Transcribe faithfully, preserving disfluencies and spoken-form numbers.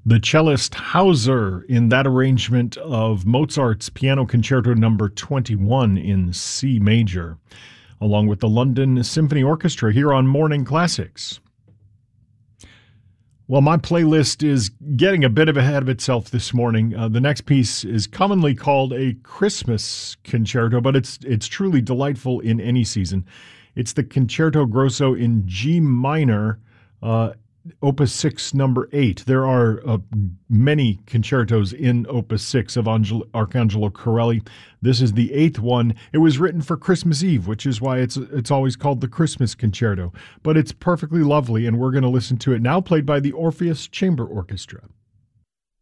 The cellist Hauser in that arrangement of Mozart's Piano Concerto number twenty-one in C major, along with the London Symphony Orchestra here on Morning Classics. Well, my playlist is getting a bit of ahead of itself this morning. Uh, the next piece is commonly called a Christmas concerto, but it's it's truly delightful in any season. It's the Concerto Grosso in G minor, uh, Opus six, number eight. There are uh, many concertos in Opus six of Angelo, Arcangelo Corelli. This is the eighth one. It was written for Christmas Eve, which is why it's it's always called the Christmas Concerto. But it's perfectly lovely, and we're going to listen to it now, played by the Orpheus Chamber Orchestra.